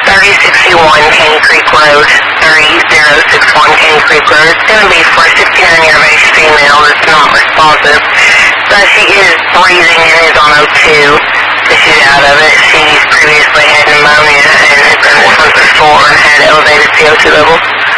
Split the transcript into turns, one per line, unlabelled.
3061 Cane Creek Road, 3061 Cane Creek Road. It's going to be for a 69-year of age female that's not responsive. But she is breathing and is on O2 to shoot out of it. She's previously had pneumonia and has been once before and had elevated CO2 levels.